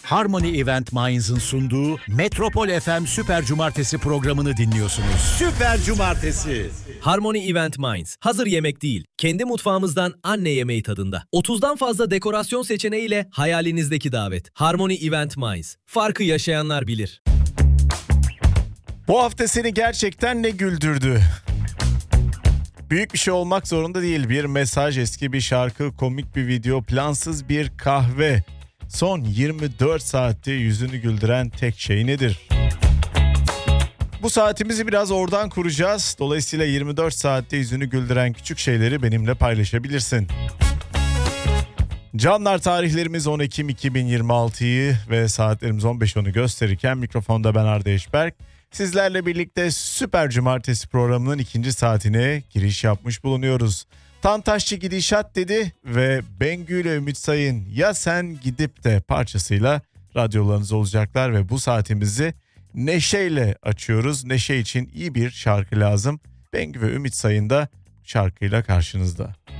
Harmony Event Minds'ın sunduğu Metropol FM Süper Cumartesi programını dinliyorsunuz. Süper Cumartesi. Harmony Event Minds. Hazır yemek değil, kendi mutfağımızdan anne yemeği tadında. 30'dan fazla dekorasyon seçeneğiyle hayalinizdeki davet. Harmony Event Minds. Farkı yaşayanlar bilir. Bu hafta seni gerçekten ne güldürdü? Büyük bir şey olmak zorunda değil. Bir mesaj, eski bir şarkı, komik bir video, plansız bir kahve. Son 24 saatte yüzünü güldüren tek şey nedir? Bu saatimizi biraz oradan kuracağız. Dolayısıyla 24 saatte yüzünü güldüren küçük şeyleri benimle paylaşabilirsin. Canlar, tarihlerimiz 10 Ekim 2026'yı ve saatlerimiz 15.10'u gösterirken mikrofonda ben Arda Eşberk. Sizlerle birlikte Süper Cumartesi programının ikinci saatine giriş yapmış bulunuyoruz. Tantaşçı gidişat dedi ve Bengü ile Ümit Sayın Ya Sen Gidip De parçasıyla radyolarınız olacaklar ve bu saatimizi neşeyle açıyoruz. Neşe için iyi bir şarkı lazım. Bengü ve Ümit Sayın da şarkıyla karşınızda.